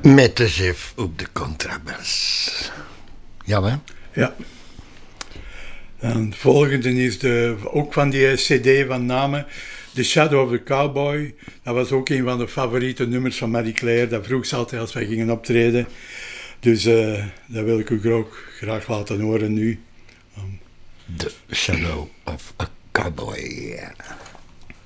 Met de Ziff op de contrabas. Ja, hè? Ja. En het volgende is ook van die cd van Namen, The Shadow of the Cowboy. Dat was ook een van de favoriete nummers van Marie Claire. Dat vroeg ze altijd als wij gingen optreden. Dus dat wil ik u ook graag laten horen nu. The Shadow of a Cowboy.